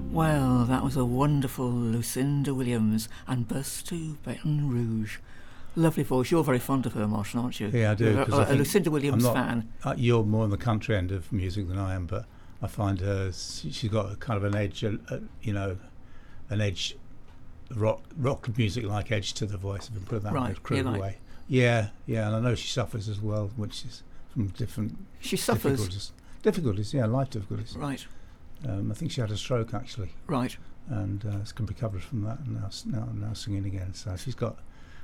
Well, that was a wonderful Lucinda Williams and Bus to Baton Rouge. Lovely voice. You're very fond of her, Marshall, aren't you? Yeah, I do. You're a Lucinda Williams fan. You're more on the country end of music than I am, but I find her, she's got a kind of an edge, an edge, rock music like edge to the voice, if you put it that way, crude way. Yeah, and I know she suffers as well, which is from different difficulties, life difficulties. Right. I think she had a stroke actually. Right. And can be covered from that, and now singing again. So she's got.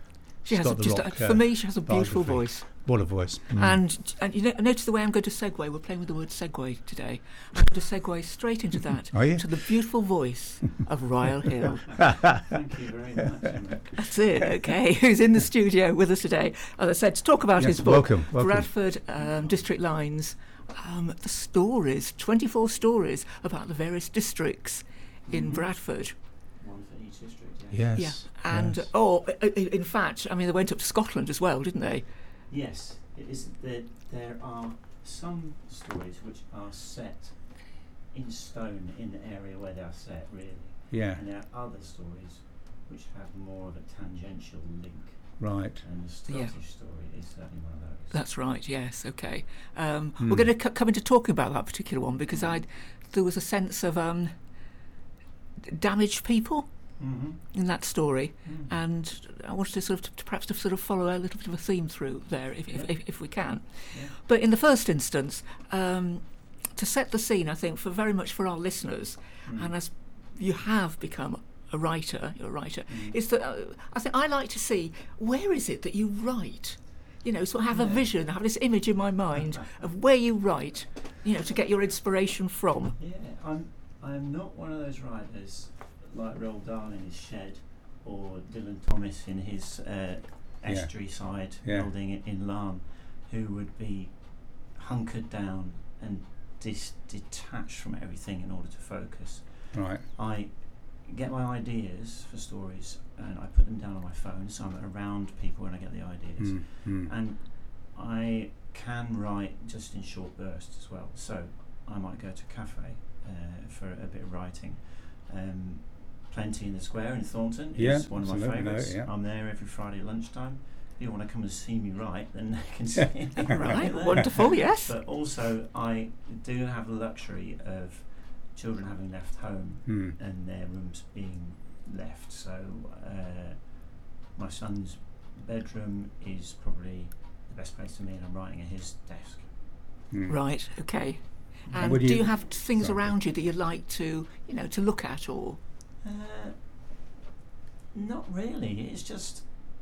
For me, she has a beautiful voice. What a voice! And notice the way I'm going to segue. We're playing with the word segue today. I'm going to segue straight into that. Are you? To the beautiful voice of Ryle Hill. Thank you very much, Emma. That's it. Okay, who's in the studio with us today? As I said, to talk about his book, welcome. Bradford District Lines. The stories, 24 stories about the various districts in Bradford. One for each district. Yes. Yeah, and in fact, I mean, they went up to Scotland as well, didn't they? Yes, it is. There are some stories which are set in stone in the area where they are set, really. Yeah. And there are other stories which have more of a tangential link. Right. And the Scottish story is certainly one of those. That's right. Yes. Okay. We're going to come into talking about that particular one because there was a sense of damaged people. Mm-hmm. In that story, and I wanted to perhaps follow a little bit of a theme through there, if we can. Yeah. But in the first instance, to set the scene, I think very much for our listeners, and as you have become you're a writer, is that I think I like to see where is it that you write. So I have a vision, I have this image in my mind of where you write, to get your inspiration from. Yeah, I'm not one of those writers like Roald Dahl in his shed, or Dylan Thomas in his estuary side building in Larne, who would be hunkered down and detached from everything in order to focus. Right. I get my ideas for stories and I put them down on my phone, so I'm around people when I get the ideas. And I can write just in short bursts as well. So I might go to a cafe for a bit of writing. Plenty in the Square in Thornton is one of my favourites. I'm there every Friday lunchtime. If you want to come and see me write, then they can see me right, wonderful, yes. But also, I do have the luxury of children having left home and their rooms being left. So my son's bedroom is probably the best place for me, and I'm writing at his desk. Right, okay. And do you have things around you that you like to look at, or? Not really. It's just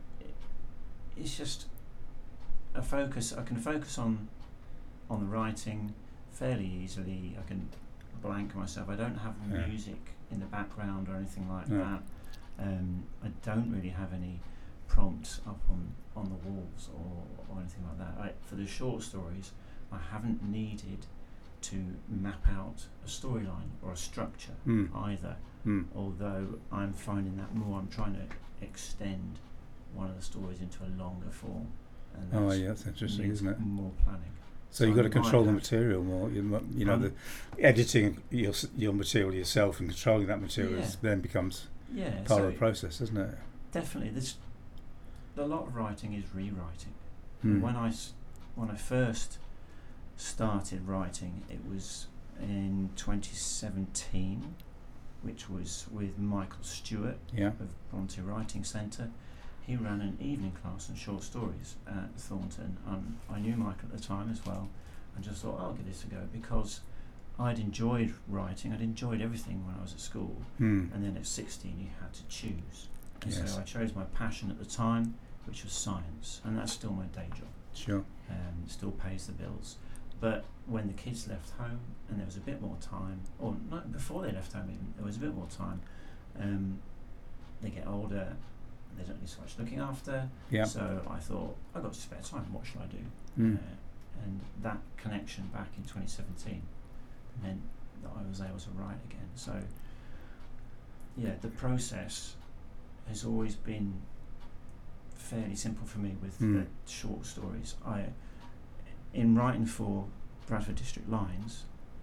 a focus. I can focus on the writing fairly easily. I can blank myself. I don't have music in the background or anything like that. I don't really have any prompts up on the walls or anything like that. For the short stories, I haven't needed to map out a storyline or a structure either. Although I'm finding that more, I'm trying to extend one of the stories into a longer form. And that's interesting, isn't it? More planning. So you've got to control the material more. The editing your material yourself and controlling that material then becomes part of the process, isn't it? Definitely. A lot of writing is rewriting. When I first started writing, it was in 2017, which was with Michael Stewart of Bronte Writing Centre. He ran an evening class on short stories at Thornton. I knew Michael at the time as well, and just thought I'll give this a go because I'd enjoyed writing. I'd enjoyed everything when I was at school, and then at 16 you had to choose. And so I chose my passion at the time, which was science, and that's still my day job. Sure. Still pays the bills. But when the kids left home and there was a bit more time, or not before they left home even, there was a bit more time, they get older, they don't need so much looking after, so I thought, I've got spare time, what shall I do? And that connection back in 2017 meant that I was able to write again. So the process has always been fairly simple for me with the short stories. In writing for Bradford District Lines,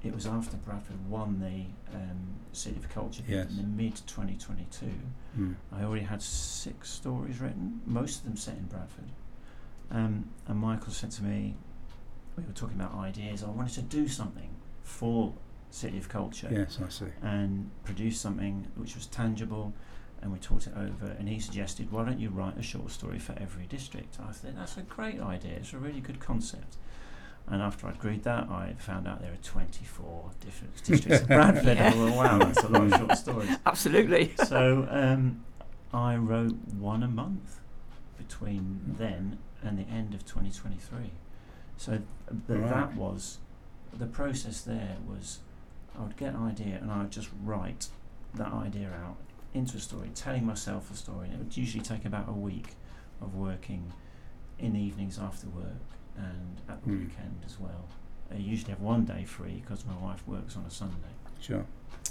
it was after Bradford won the City of Culture Yes. in the mid-2022. I already had 6 stories written, most of them set in Bradford. And Michael said to me, we were talking about ideas, I wanted to do something for City of Culture. Yes, I see. And produce something which was tangible, and we talked it over, and he suggested, why don't you write a short story for every district? I thought, that's a great idea, it's a really good concept. And after I'd agreed that, I found out there are 24 different districts of Bradford. Yeah. And I thought, wow, that's a lot of short stories. Absolutely. So I wrote one a month between then and the end of 2023. So that was, the process there was, I would get an idea and I would just write that idea out into a story, telling myself a story. And it would usually take about a week of working in the evenings after work and at the weekend as well. I usually have one day free because my wife works on a Sunday. Sure.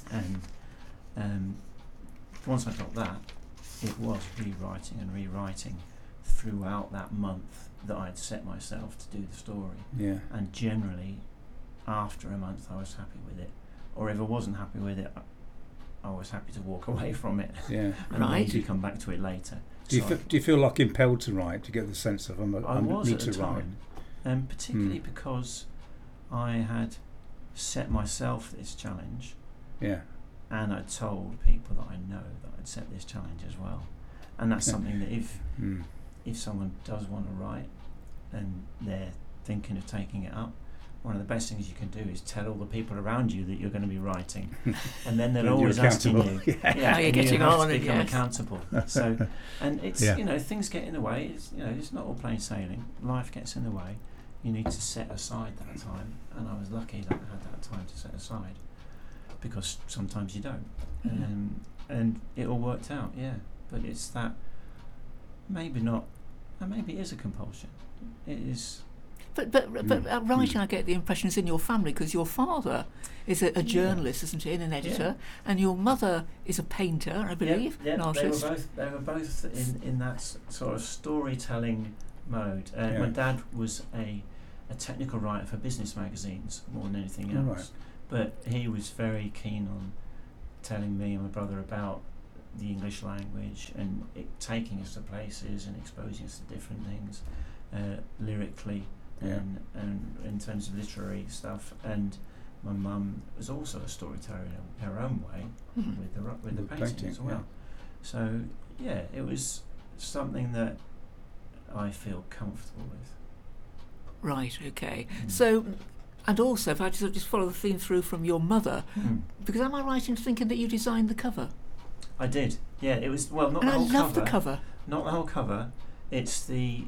And once I got that, it was rewriting throughout that month that I'd set myself to do the story. Yeah. And generally, after a month, I was happy with it. Or if I wasn't happy with it, I was happy to walk away from it. Yeah. And Right. maybe come back to it later. Do you feel like impelled to write, to get the sense of I was need at to the write? time, and particularly because I had set myself this challenge, Yeah. and I'd told people that I know that I'd set this challenge as well. And that's something that if someone does want to write and they're thinking of taking it up, one of the best things you can do is tell all the people around you that you're going to be writing, and then they're always asking you, How you're and getting you have on, to and become yes. accountable. So, and it's Yeah. Things get in the way. It's not all plain sailing. Life gets in the way. You need to set aside that time, and I was lucky that I had that time to set aside, because sometimes you don't, and it all worked out. Yeah, but it's that maybe not, and maybe it is a compulsion. It is. But writing, I get the impression, is in your family, because your father is a journalist, isn't he, and an editor, and your mother is a painter, I believe, an artist. They were both in that sort of storytelling mode. My dad was a technical writer for business magazines more than anything else, but he was very keen on telling me and my brother about the English language and taking us to places and exposing us to different things lyrically. And in terms of literary stuff, and my mum was also a storyteller in her own way with the painting as well. So yeah, it was something that I feel comfortable with. Right. Okay. So, and also, if I just follow the theme through from your mother, because am I right in thinking that you designed the cover? I did. Yeah, it was not and the whole I love cover. the cover. Not the whole cover. It's the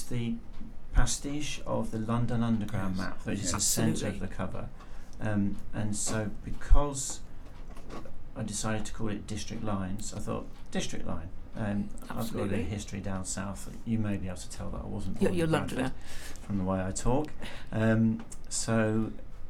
pastiche of the London Underground map, which is the centre of the cover. And so because I decided to call it District Lines, I thought, District Line. I've got a history down south. You may be able to tell that I wasn't born You're in Bradford Londoner. from the way I talk. So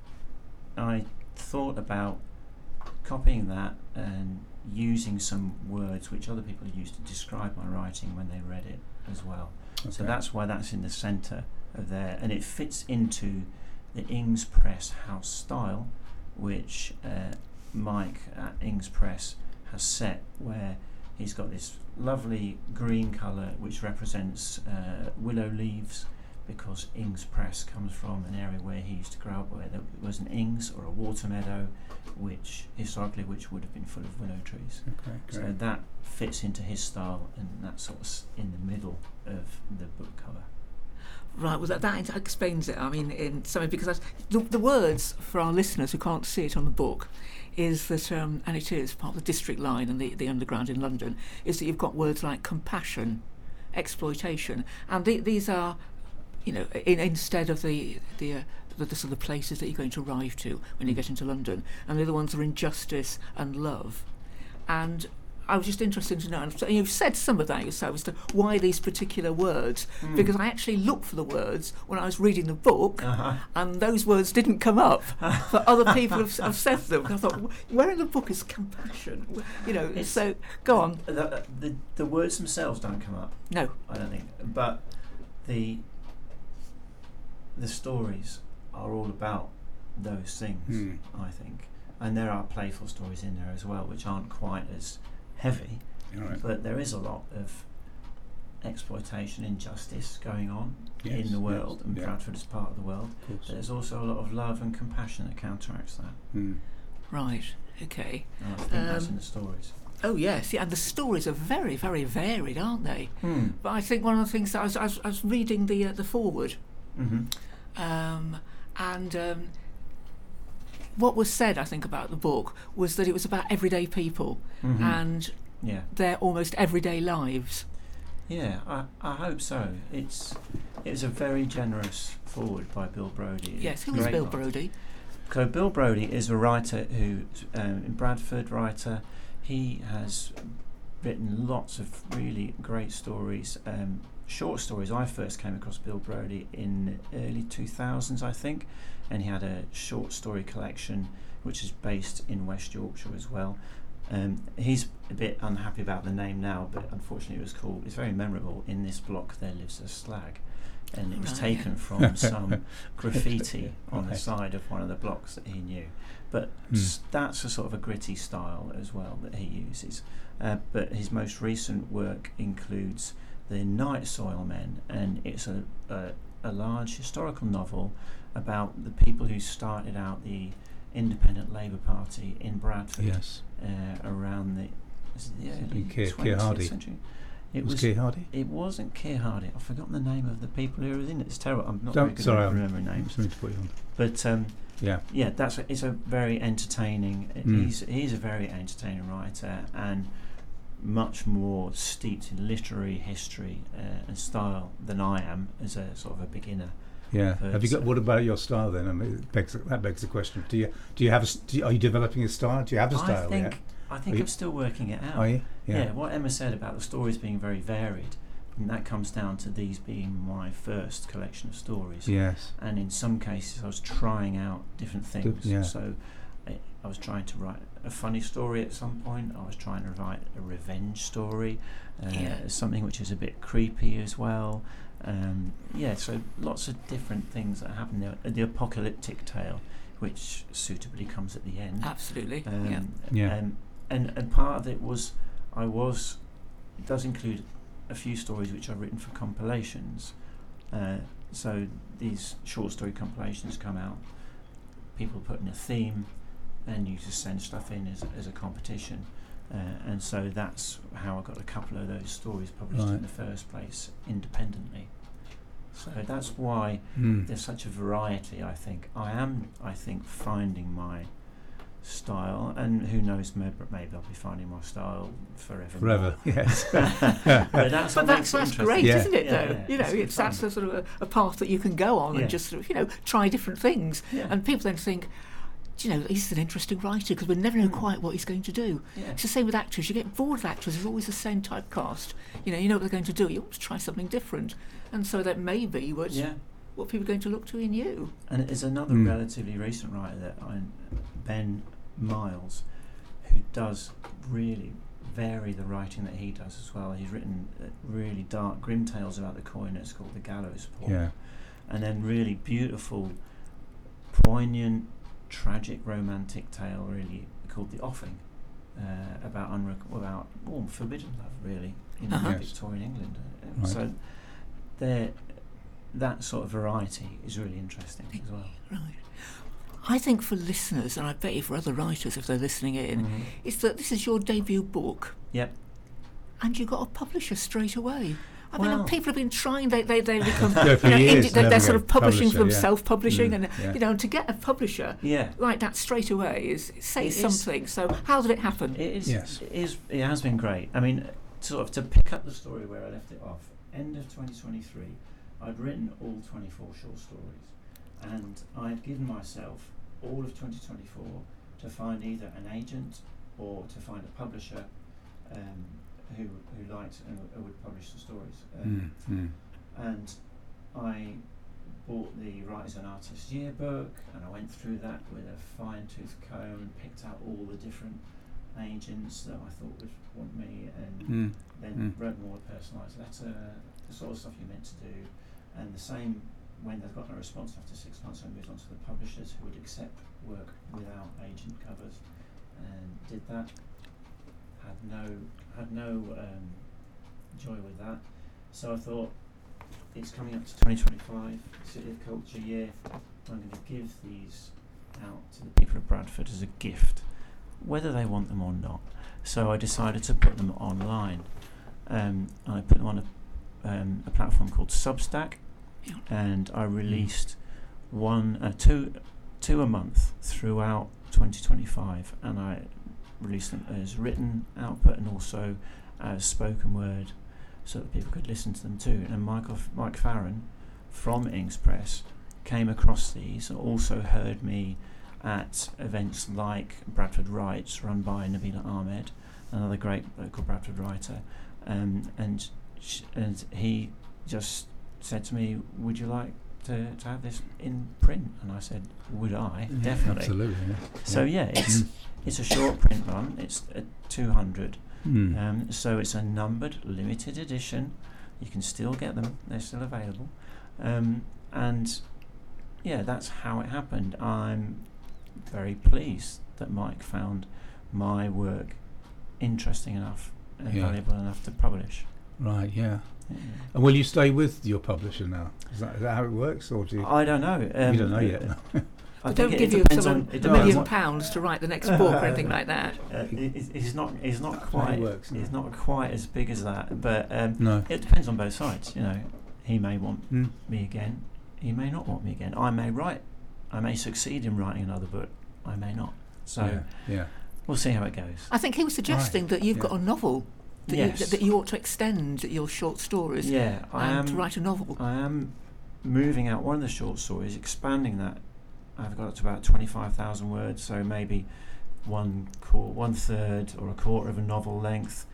I thought about copying that and using some words which other people used to describe my writing when they read it as well. So that's why that's in the centre of there, and it fits into the Ings Press house style, which Mike at Ings Press has set, where he's got this lovely green colour which represents willow leaves, because Ings Press comes from an area where he used to grow up, where there was an Ings or a water meadow, which would have been full of willow trees. So that fits into his style, and that's sort of in the middle of the book cover. Right, well that explains it. I mean, in something, because the words for our listeners who can't see it on the book is that, and it is part of the District Line and the Underground in London, is that you've got words like compassion, exploitation, and these are, instead of the sort of places that you're going to arrive to when you get into London, and the other ones are injustice and love. And I was just interested to know, and you've said some of that yourself, as to why these particular words, because I actually looked for the words when I was reading the book, and those words didn't come up, but other people have said them. I thought, where in the book is compassion? So go on. The words themselves don't come up. No. I don't think. But the stories are all about those things, I think. And there are playful stories in there as well, which aren't quite as heavy, but there is a lot of exploitation, injustice going on in the world, and Bradford is part of the world. But there's also a lot of love and compassion that counteracts that. Right, okay. And I think that's in the stories. Oh yes, and the stories are very, very varied, aren't they? But I think one of the things that I was reading the foreword, and what was said, I think, about the book was that it was about everyday people and their almost everyday lives. Yeah, I hope so. It's a very generous foreword by Bill Brodie. Yes, who was Bill Brodie? So Bill Brodie is a writer who, a Bradford writer. He has written lots of really great stories, short stories. I first came across Bill Brodie in the early 2000s, I think, and he had a short story collection which is based in West Yorkshire as well. He's a bit unhappy about the name now, but unfortunately it's very memorable, In This Block There Lives a Slag, and it was taken from some graffiti on the side of one of the blocks that he knew. But that's a sort of a gritty style as well that he uses. But his most recent work includes The Night Soil Men, and it's a large historical novel about the people who started out the Independent Labour Party in Bradford around the early 20th century. It was Keir Hardie? It wasn't Keir Hardie. I've forgotten the name of the people who were in it. It's terrible. I'm not very good at remembering names. To put you on. But it's a very entertaining. He's a very entertaining writer, and much more steeped in literary history and style than I am as a sort of a beginner. Yeah. Have you got? What about your style then? I mean, that begs the question. Do you have are you developing a style? Do you have a style yet? I think I'm still working it out. Are you? Yeah. What Emma said about the stories being very varied, and that comes down to these being my first collection of stories. Yes. And in some cases, I was trying out different things. Yeah. So I was trying to write a funny story at some point. I was trying to write a revenge story, something which is a bit creepy as well. So lots of different things that happen there. The apocalyptic tale, which suitably comes at the end. Absolutely. And part of it does include a few stories which I've written for compilations. So these short story compilations come out. People put in a theme, and you just send stuff in as a competition. And so that's how I got a couple of those stories published in the first place independently. So that's why there's such a variety. I think finding my style, and who knows, maybe I'll be finding my style forever. Yes. but that's great, isn't it? Though It's that's a sort of a path that you can go on and just sort of try different things, and people then think, he's an interesting writer, because we never know quite what he's going to do. Yeah. It's the same with actors. You get bored of actors. There's always the same typecast. You know what they're going to do. You always try something different. And so that may be what people are going to look to in you. And there's another relatively recent writer Ben Miles, who does really vary the writing that he does as well. He's written really dark, grim tales about the coiners called The Gallows Paw. Yeah. And then really beautiful, poignant, tragic romantic tale really called The Offing, about forbidden love really in Victorian England. So that sort of variety is really interesting as well. Right. I think for listeners, and I bet you for other writers if they're listening in, is that this is your debut book. Yep. And you got a publisher straight away. I mean, people have been trying. They become. They're sort of publishing for them, self-publishing, and to get a publisher like that straight away is something. So how did it happen? It has been great. I mean, sort of to pick up the story where I left it off. End of 2023, I'd written all 24 short stories, and I had given myself all of 2024 to find either an agent or to find a publisher. Who liked and would publish the stories. And I bought the Writers and Artists Yearbook, and I went through that with a fine-tooth comb and picked out all the different agents that I thought would want me, and then wrote more a personalised letter, the sort of stuff you're meant to do. And the same when they've got no response after 6 months, I moved on to the publishers who would accept work without agent covers, and did that. Had no joy with that. So I thought, it's coming up to 2025, City of Culture year. I'm going to give these out to the people of Bradford as a gift, whether they want them or not. So I decided to put them online. I put them on a platform called Substack, and I released two a month throughout 2025, and I released them as written output and also as spoken word, so that people could listen to them too. And Mike Farron from Ings Press came across these and also heard me at events like Bradford Writes, run by Nabila Ahmed, another great local Bradford writer, and he just said to me, "Would you like to have this in print?" And I said, "Would I?" Yeah, definitely. Absolutely. Yeah. So it's a short print run. It's a 200. So it's a numbered, limited edition. You can still get them; they're still available. And yeah, that's how it happened. I'm very pleased that Mike found my work interesting enough and valuable enough to publish. Right. Yeah. And will you stay with your publisher now? Is that how it works, or do you? I don't know. You don't know yet. I don't give you someone £1 million to write the next book or anything like that. He's not quite. Works, no. He's not quite as big as that, but No. it depends on both sides. You know, he may want me again. He may not want me again. I may succeed in writing another book. I may not. So we'll see how it goes. I think he was suggesting that you've got a novel that, that you ought to extend your short stories. Yeah, to write a novel. I am moving out one of the short stories, expanding that. I've got up to about 25,000 words, so maybe one third or a quarter of a novel length.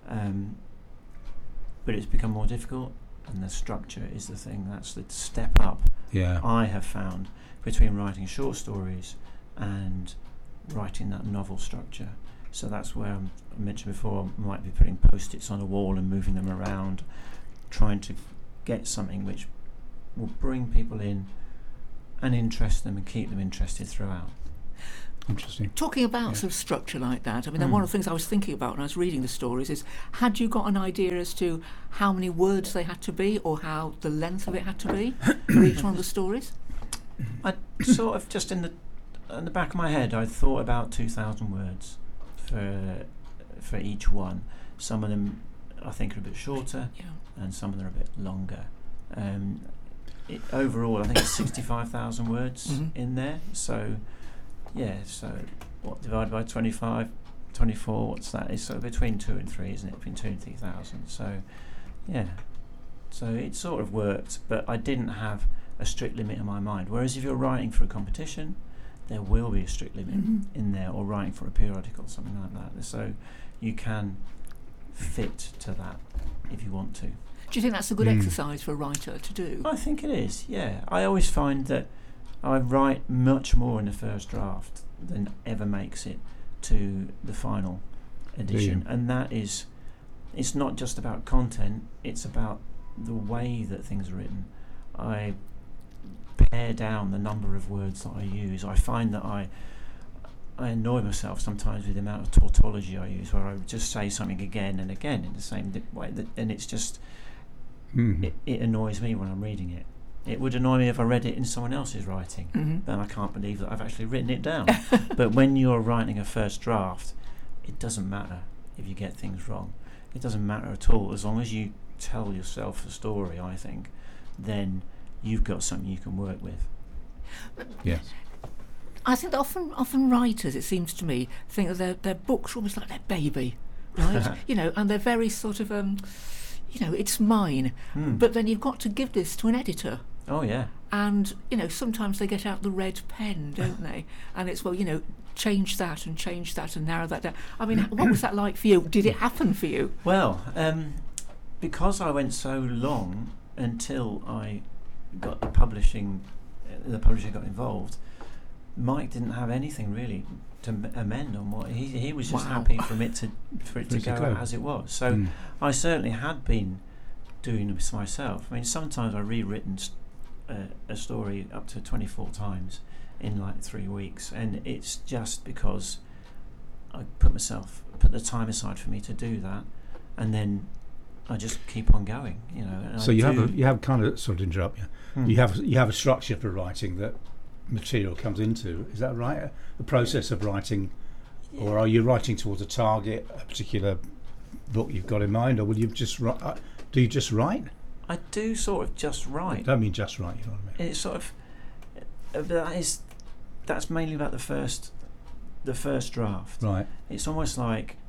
But it's become more difficult, and the structure is the thing. That's the step up I have found between writing short stories and writing that novel structure. So that's where I mentioned before, I might be putting post-its on a wall and moving them around, trying to get something which will bring people in and interest them and keep them interested throughout. Interesting. Talking about sort of structure like that, I mean, one of the things I was thinking about when I was reading the stories is, had you got an idea as to how many words they had to be, or how the length of it had to be for each one of the stories? I sort of just in the back of my head, I thought about 2,000 words for each one. Some of them I think are a bit shorter, and some of them are a bit longer. Overall, I think it's 65,000 words in there. So, so what divided by 25, 24? What's that? It's sort of between 2 and 3, isn't it? Between 2 and 3,000. So, so it sort of worked, but I didn't have a strict limit in my mind. Whereas if you're writing for a competition, there will be a strict limit in there, or writing for a periodical, something like that. So you can fit to that if you want to. Do you think that's a good exercise for a writer to do? I think it is, yeah. I always find that I write much more in the first draft than ever makes it to the final edition. And that is, it's not just about content, it's about the way that things are written. I pare down the number of words that I use. I find that I annoy myself sometimes with the amount of tautology I use, where I just say something again and again in the same way, and it's just it annoys me when I'm reading it. It would annoy me if I read it in someone else's writing. Then I can't believe that I've actually written it down. But when you're writing a first draft, it doesn't matter if you get things wrong. It doesn't matter at all. As long as you tell yourself a story, I think, then you've got something you can work with. Yes. I think that often writers, it seems to me, think that their books are almost like their baby, right? And they're very sort of, it's mine. But then you've got to give this to an editor. Oh, yeah. And, sometimes they get out the red pen, don't they? And it's, change that and narrow that down. I mean, what was that like for you? Did it happen for you? Well, because I went so long until I got the publisher got involved, Mike didn't have anything really to amend on what he was just happy for it to go as it was. So I certainly had been doing this myself. I mean, sometimes I've rewritten a story up to 24 times in like 3 weeks, and it's just because I put the time aside for me to do that, and then I just keep on going, you know. And so you have kind of, sort of interrupt you. You have a structure for writing that material comes into. Is that right? The process of writing, or are you writing towards a target, a particular book you've got in mind, or will you just write? Do you just write? I do sort of just write. I don't mean just write. You know what I mean? It's sort of that's mainly about the first draft. Right. It's almost like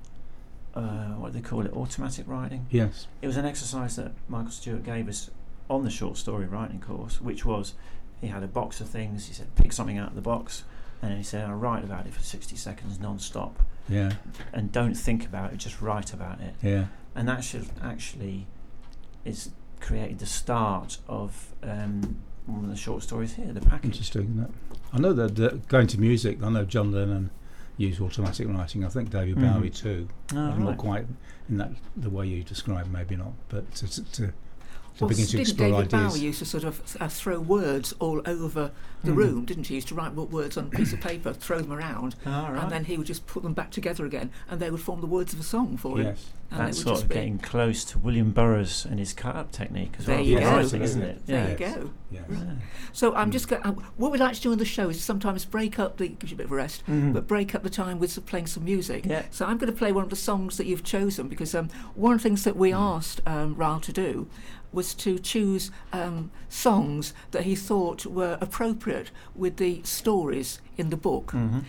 what do they call it? Automatic writing. Yes. It was an exercise that Michael Stewart gave us on the short story writing course, which was he had a box of things. He said, pick something out of the box, and then he said, I'll write about it for 60 seconds non-stop. Yeah. And don't think about it, just write about it. Yeah. And that should actually is created the start of one of the short stories here, The Package. Interesting, isn't it? I know that going to music, I know John Lennon used automatic writing. I think David Bowie too. I'm not quite in that the way you describe, maybe not, but to begin to explore David ideas. Bowie used to sort of throw words all over the room, didn't he? He used to write words on a piece of paper, throw them around, and then he would just put them back together again, and they would form the words of a song for him. Yes. And that's sort of getting close to William Burroughs and his cut-up technique as well. There you go. Writing, isn't it? There you go. Yes. Yeah. So I'm just going. What we like to do on the show is sometimes break up gives you a bit of a rest, but break up the time with playing some music. Yeah. So I'm going to play one of the songs that you've chosen, because one of the things that we asked Raoul to do was to choose songs that he thought were appropriate with the stories in the book. And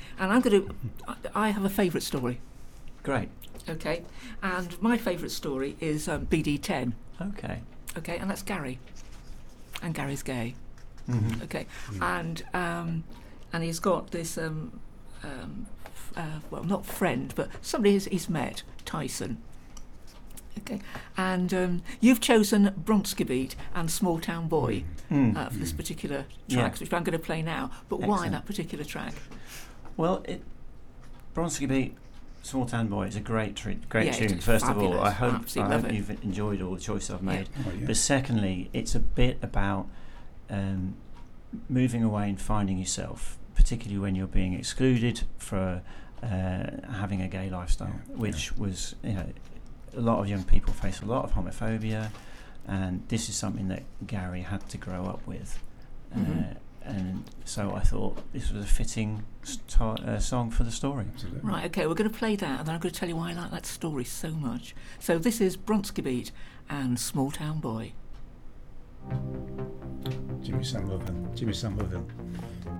I have a favourite story. Great. Okay, and my favourite story is BD10. Okay. Okay, and that's Gary, and Gary's gay. Okay, and he's got this well, not friend, but somebody he's met, Tyson. Okay, and you've chosen Bronski Beat and Small Town Boy for this particular track, which I'm going to play now. But why that particular track? Well, Bronski Beat, Small Town Boy is a great tune. First fabulous. Of all, I hope you've enjoyed all the choices I've made. Oh, yeah. But secondly, it's a bit about moving away and finding yourself, particularly when you're being excluded for having a gay lifestyle, which was, you know, a lot of young people face a lot of homophobia, and this is something that Gary had to grow up with. And so I thought this was a fitting song for the story. Absolutely. Right, okay, we're going to play that, and then I'm going to tell you why I like that story so much. So this is Bronski Beat and Small Town Boy. Jimmy Somerville.